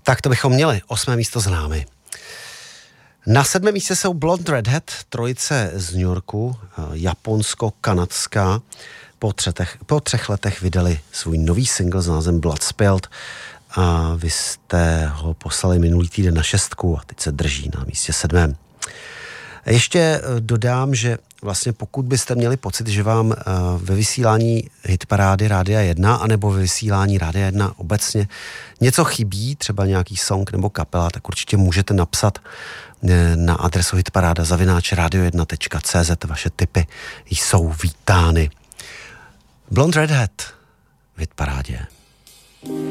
Tak to bychom měli. 8. místo za námi. Na 7. místě jsou Blonde Redhead, trojice z New Yorku, japonsko-kanadská. Po 3 letech vydali svůj nový single s názvem Blood Spilled a vy jste ho poslali minulý týden na 6 a teď se drží na místě 7. Ještě dodám, že vlastně pokud byste měli pocit, že vám ve vysílání hitparády Rádia 1 anebo ve vysílání Rádia 1 obecně něco chybí, třeba nějaký song nebo kapela, tak určitě můžete napsat na adresu hitparáda@radio1.cz. Vaše tipy jsou vítány. Blonde Redhead v hitparádě.